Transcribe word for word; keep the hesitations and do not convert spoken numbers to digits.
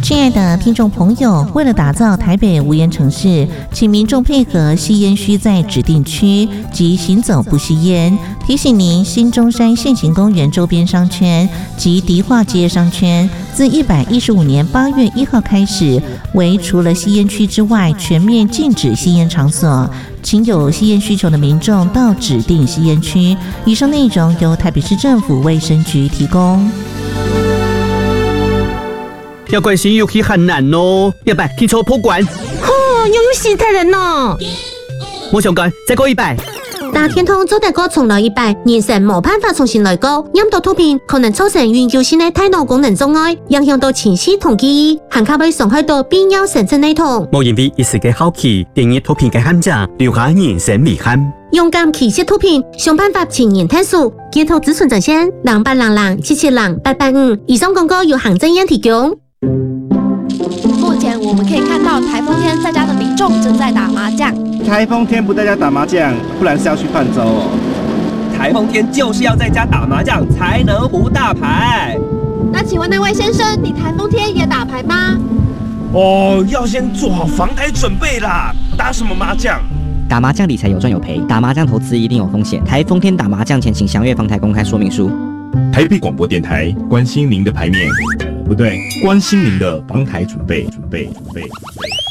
亲爱的听众朋友，为了打造台北无烟城市，请民众配合吸烟需在指定区及行走不吸烟。提醒您，新中山现行公园周边商圈及迪化街商圈，自一百一十五年八月一号开始，为除了吸烟区之外，全面禁止吸烟场所。请有吸烟需求的民众到指定吸烟区。以上内容由台北市政府卫生局提供。 要关心游戏很难哦，一百去抽破关。 哦，又有死太人咯！ 我想讲，再过一百。 打天通做大哥重来一百，人生冇辦法重新來過。飲到圖片可能造成永久性的大腦功能障礙，影響到清晰同記憶，還可能傷害到必要神經系統。 冇因為一時嘅好奇，電熱圖片嘅陷阱，留下人生遺憾。 勇敢奇蹟圖片，想辦法前沿探索，街頭自存陣線，零八零零七七零八八五。以上廣告由行政院提供。 目前我們可以看到颱風天在家的民眾正在打麻將。 颱風天不在家打麻將，不然是要去泛舟哦。 颱風天就是要在家打麻將才能胡大牌。 那請問那位先生，你颱風天也打牌嗎？ 哦，要先做好防台準備啦，打什麼麻將？ 打麻將理財有賺有賠，打麻將投資一定有風險。颱風天打麻將前，請詳閱防台公開說明書。 台北廣播電台關心您的牌面，不對，關心您的防台準備，準備，準備，準備。